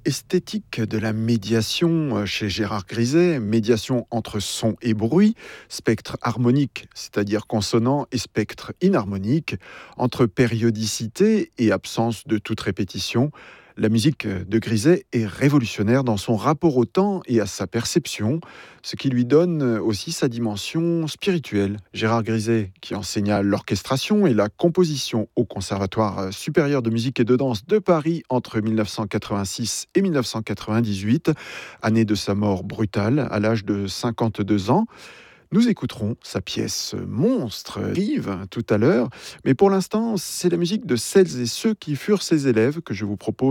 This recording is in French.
Esthétique de la médiation chez Gérard Griset, médiation entre son et bruit, spectre harmonique, c'est-à-dire consonant, et spectre inharmonique, entre périodicité et absence de toute répétition. La musique de Griset est révolutionnaire dans son rapport au temps et à sa perception, ce qui lui donne aussi sa dimension spirituelle. Gérard Griset, qui enseigna l'orchestration et la composition au Conservatoire supérieur de musique et de danse de Paris entre 1986 et 1998, année de sa mort brutale à l'âge de 52 ans. Nous écouterons sa pièce Monstre, Rive, tout à l'heure, mais pour l'instant, c'est la musique de celles et ceux qui furent ses élèves que je vous propose